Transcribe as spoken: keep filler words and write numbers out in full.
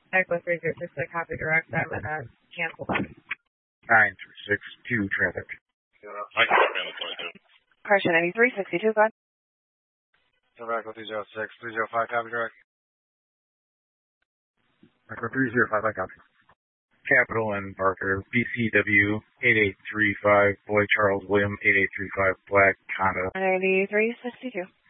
Echo three zero six, I copy direct. I'm going to cancel that. nine three six two traffic. I can expand the twenty-two. Correction, eighty-three sixty-two, go ahead. Echo three zero six, three zero five, copy direct. Echo three zero five, I copy. Capital and Parker, B C W eight eight three five, Boy Charles William eight eight three five, Black Honda. eighty-three sixty-two.